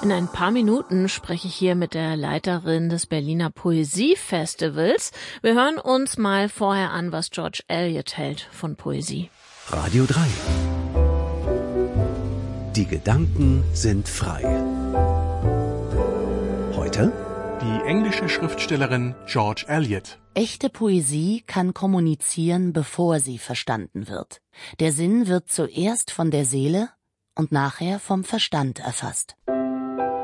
In ein paar Minuten spreche ich hier mit der Leiterin des Berliner Poesiefestivals. Wir hören uns mal vorher an, was George Eliot hält von Poesie. Radio 3. Die Gedanken sind frei. Heute die englische Schriftstellerin George Eliot. Echte Poesie kann kommunizieren, bevor sie verstanden wird. Der Sinn wird zuerst von der Seele und nachher vom Verstand erfasst.